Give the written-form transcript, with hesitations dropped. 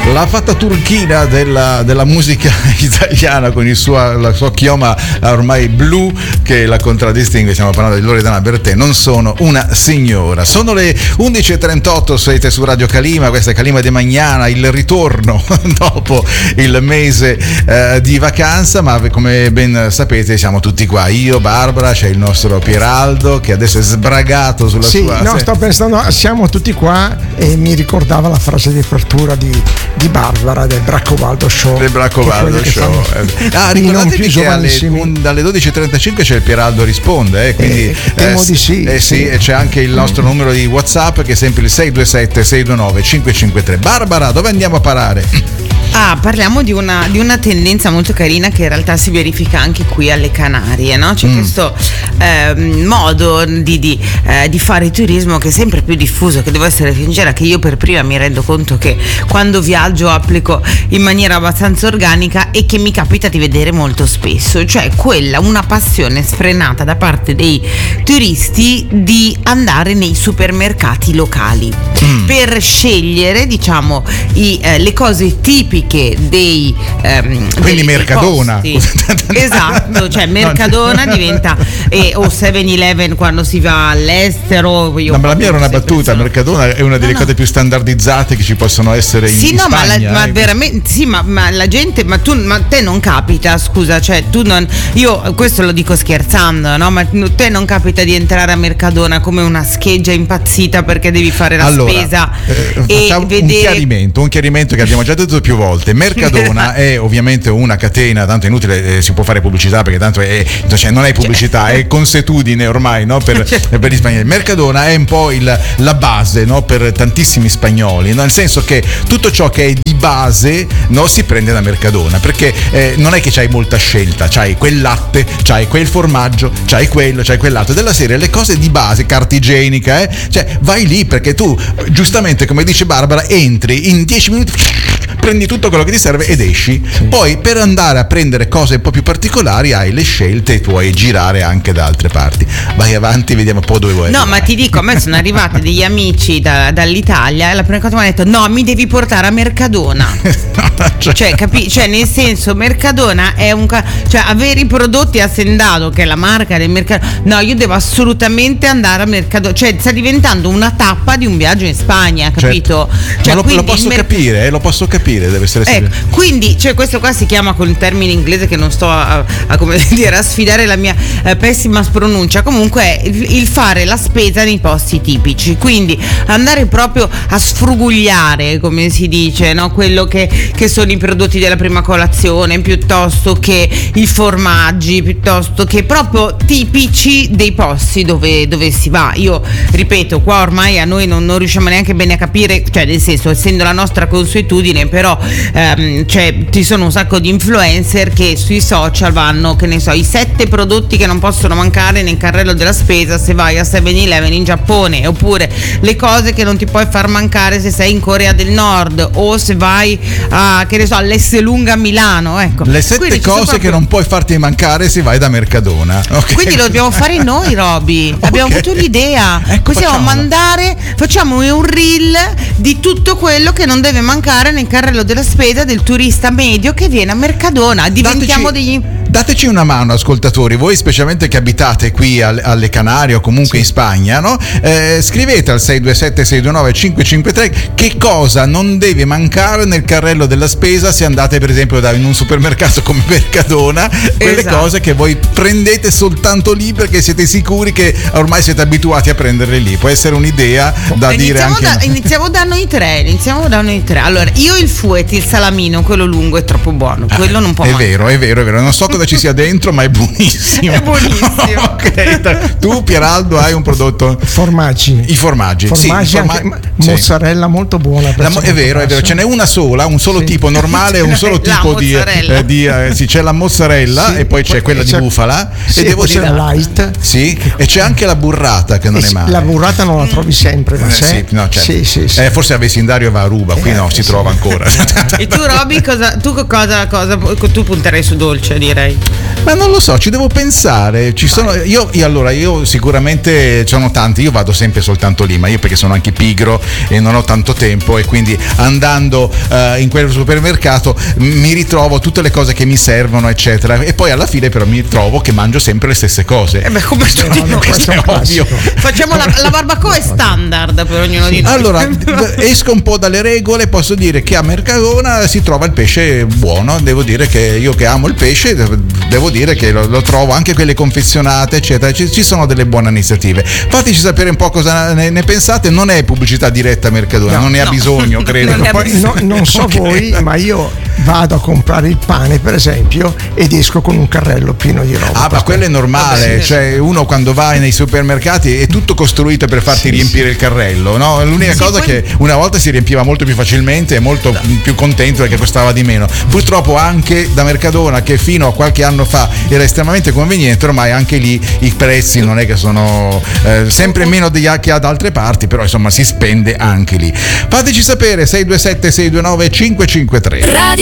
La fatta turchina della musica italiana con la sua chioma ormai blu che la contraddistingue. Stiamo parlando di Loredana Bertè, non sono una signora. Sono le 11.38, siete su Radio Calima, questa è Calima de Magnana, il ritorno dopo il mese di vacanza, ma come ben sapete siamo tutti qua, io, Barbara, c'è il nostro Pieraldo che adesso è sbragato sulla sua... No, sto pensando, siamo tutti qua, e mi ricordava la frase di apertura di Barbara del Braccobaldo Show. Del Braccobaldo Show. Ricordatevi che dalle 12.35 c'è il Pieraldo risponde, quindi temo di sì. Sì, e c'è anche il nostro numero di WhatsApp che è sempre il 627 629 553. Barbara, dove andiamo a parare? Parliamo di una tendenza molto carina che in realtà si verifica anche qui alle Canarie, no? C'è questo modo di fare turismo che è sempre più diffuso, che devo essere sincera che io per prima mi rendo conto che quando viaggio applico in maniera abbastanza organica e che mi capita di vedere molto spesso, cioè una passione sfrenata da parte dei turisti di andare nei supermercati locali per scegliere, diciamo, le cose tipiche dei quindi Mercadona esatto, cioè Mercadona diventa o 7-Eleven quando si va all'estero. Ma la mia era una battuta, Mercadona è una delle cose più standardizzate che ci possono essere in Spagna. Ma veramente sì, ma la gente, ma te non capita, scusa, cioè io questo lo dico scherzando, no? Ma te non capita di entrare a Mercadona come una scheggia impazzita perché devi fare la spesa e vedere un chiarimento che abbiamo già detto più volte. Mercadona è ovviamente una catena, tanto è inutile, si può fare pubblicità perché tanto non è pubblicità, è consuetudine ormai, no? Per gli spagnoli. Mercadona è un po' la base, no? Per tantissimi spagnoli, no? Nel senso che tutto ciò che è di base, no? Si prende da Mercadona, perché non è che c'hai molta scelta, c'hai quel latte, c'hai quel formaggio, c'hai quello, c'hai quell'altro, della serie le cose di base, carta igienica, cioè vai lì perché tu giustamente, come dice Barbara, entri in 10 minuti, prendi tutto quello che ti serve ed esci. Poi per andare a prendere cose un po' più particolari hai le scelte e puoi girare anche da altre parti. Vai avanti, vediamo un po' dove vuoi. No, ma ti dico, a me sono arrivati degli amici dall'Italia e la prima cosa mi hanno detto: no, mi devi portare a Mercadona. Cioè nel senso, Mercadona è cioè avere i prodotti a Sendado, che è la marca del Mercadona. No, io devo assolutamente andare a Mercadona, cioè sta diventando una tappa di un viaggio in Spagna, capito? Cioè, ma lo posso capire, deve essere quindi, cioè, questo qua si chiama con il termine inglese che non sto a sfidare la mia pessima pronuncia. Comunque il fare la spesa nei posti tipici, quindi andare proprio a sfrugugliare, come si dice, no? Quello che sono i prodotti della prima colazione, piuttosto che i formaggi, piuttosto che proprio tipici dei posti dove si va. Io ripeto, qua ormai a noi non riusciamo neanche bene a capire, cioè nel senso, essendo la nostra consuetudine, però cioè ci sono un sacco di influencer che sui social vanno, che ne so, i 7 prodotti che non possono mancare nel carrello della spesa se vai a 7-Eleven in Giappone, oppure le cose che non ti puoi far mancare se sei in Corea del Nord, o se vai a, che ne so, all'Esselunga a Milano, ecco. Le 7 cose che non puoi farti mancare se vai da Mercadona. Okay. Quindi lo dobbiamo fare noi, Roby. Abbiamo avuto l'idea. Ecco, possiamo facciamo un reel di tutto quello che non deve mancare nel carrello della spesa del turista medio che viene a Mercadona. Diventiamo Dateci una mano, ascoltatori, voi specialmente che abitate qui alle Canarie o comunque in Spagna, no? Scrivete al 627 629 553 che cosa non deve mancare nel carrello della spesa se andate per esempio in un supermercato come Mercadona, quelle cose che voi prendete soltanto lì perché siete sicuri che ormai siete abituati a prenderle lì. Può essere un'idea da dire anche. Iniziamo da noi tre. Allora, io il fuet, il salamino, quello lungo è troppo buono, quello non può mancare. È vero, non so cosa ci sia dentro, ma è buonissimo. È buonissimo. Ok, tu Pieraldo hai un prodotto? Formaggi. I formaggi, mozzarella molto buona. È vero, ce n'è una sola, un solo tipo normale, un solo tipo di c'è la mozzarella e poi c'è quella di bufala e devo dire la light. Sì, e c'è anche la burrata che non è male. La burrata non la trovi sempre, ma c'è. Sì. Forse a vecindario va a Ruba, qui no, si trova ancora. E tu, Roby, tu punterei su dolce, direi. fai? Ma non lo so, ci devo pensare. Io sicuramente sono tanti, io vado sempre soltanto lì, ma io perché sono anche pigro e non ho tanto tempo, e quindi andando in quel supermercato mi ritrovo tutte le cose che mi servono, eccetera, e poi alla fine però mi ritrovo che mangio sempre le stesse cose. Come tutti noi. Questo è ovvio. Facciamo la barbacoa è standard per ognuno di noi. Allora, esco un po' dalle regole, posso dire che a Mercadona si trova il pesce buono, devo dire che io che amo il pesce, devo dire che lo trovo, anche quelle confezionate, eccetera, ci sono delle buone iniziative. Fateci sapere un po' cosa ne pensate, non è pubblicità diretta a Mercadona, non ne ha bisogno, credo. Poi non so voi, ma io vado a comprare il pane, per esempio, ed esco con un carrello pieno di roba. Ma quello è normale, cioè uno quando va nei supermercati è tutto costruito per farti riempire il carrello, no? L'unica cosa che una volta si riempiva molto più facilmente e molto più contento perché costava di meno. Purtroppo anche da Mercadona, che fino a qualche anno fa era estremamente conveniente, ormai anche lì i prezzi non è che sono sempre meno che ad altre parti, però insomma si spende anche lì. Fateci sapere 627 629 553.